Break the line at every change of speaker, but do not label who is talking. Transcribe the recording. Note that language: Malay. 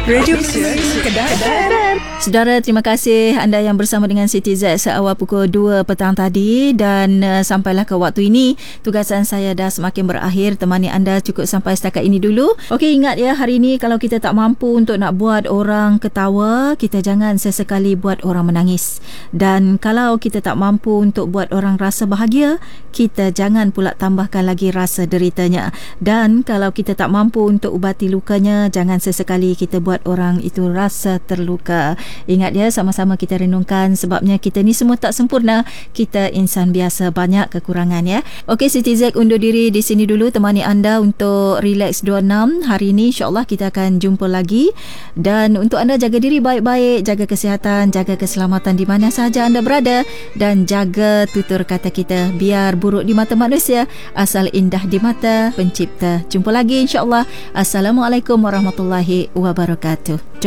Radio Kedah. Saudara, terima kasih anda yang bersama dengan Siti Z seawal pukul 2 petang tadi, dan sampailah ke waktu ini tugasan saya dah semakin berakhir. Temani anda cukup sampai setakat ini dulu. Okey, ingat ya, hari ini kalau kita tak mampu untuk nak buat orang ketawa, kita jangan sesekali buat orang menangis. Dan kalau kita tak mampu untuk buat orang rasa bahagia, kita jangan pula tambahkan lagi rasa deritanya. Dan kalau kita tak mampu untuk ubati lukanya, jangan sesekali kita buat orang itu rasa terluka. Ingat ya, sama-sama kita renungkan, sebabnya kita ni semua tak sempurna. Kita insan biasa, banyak kekurangan ya. Okey, Siti Z undur diri di sini dulu, temani anda untuk Relax 26. Hari ini insya-Allah kita akan jumpa lagi. Dan untuk anda, jaga diri baik-baik, jaga kesihatan, jaga keselamatan di mana sahaja anda berada, dan jaga tutur kata kita, biar buruk di mata manusia, asal indah di mata pencipta. Jumpa lagi insya-Allah. Assalamualaikum warahmatullahi wabarakatuh.